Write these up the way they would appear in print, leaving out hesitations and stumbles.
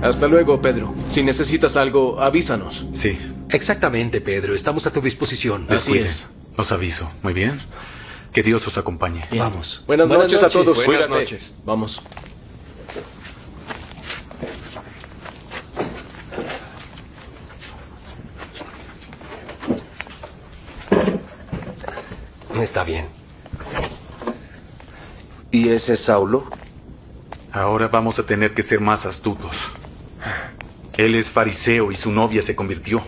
Hasta luego, Pedro. Si necesitas algo, avísanos. Sí. Exactamente, Pedro. Estamos a tu disposición. Así Descuide. es. Os aviso. Muy bien. Que Dios os acompañe. Bien. Vamos. Buenas noches a todos. Buenas Cuídate. noches. Vamos. Está bien. ¿Y ese es Saulo? Ahora vamos a tener que ser más astutos. Él es fariseo y su novia se convirtió.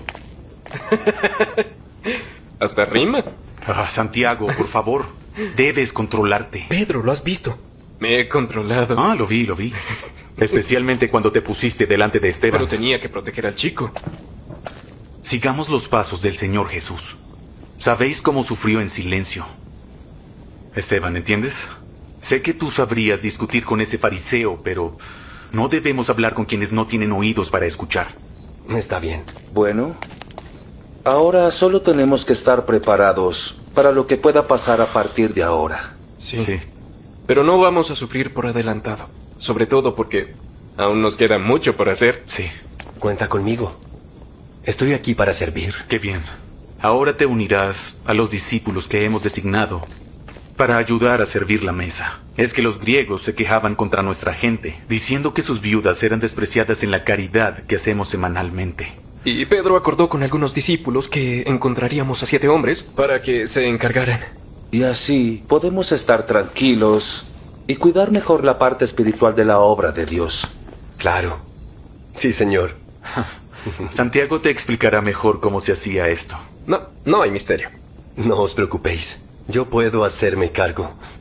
Hasta rima. Santiago, por favor. Debes controlarte. Pedro, ¿lo has visto? Me he controlado. Lo vi. Especialmente cuando te pusiste delante de Esteban. Pero tenía que proteger al chico. Sigamos los pasos del Señor Jesús. Sabéis cómo sufrió en silencio. Esteban, ¿entiendes? Sé que tú sabrías discutir con ese fariseo, pero no debemos hablar con quienes no tienen oídos para escuchar. Está bien. Bueno, ahora solo tenemos que estar preparados para lo que pueda pasar a partir de ahora. Sí. Sí. Pero no vamos a sufrir por adelantado. Sobre todo porque aún nos queda mucho por hacer. Sí. Cuenta conmigo. Estoy aquí para servir. Qué bien. Ahora te unirás a los discípulos que hemos designado para ayudar a servir la mesa. Es que los griegos se quejaban contra nuestra gente, diciendo que sus viudas eran despreciadas en la caridad que hacemos semanalmente. Y Pedro acordó con algunos discípulos que encontraríamos a 7 hombres para que se encargaran. Y así podemos estar tranquilos y cuidar mejor la parte espiritual de la obra de Dios. Claro. Sí, señor. Santiago te explicará mejor cómo se hacía esto. No hay misterio. No os preocupéis. Yo puedo hacerme cargo.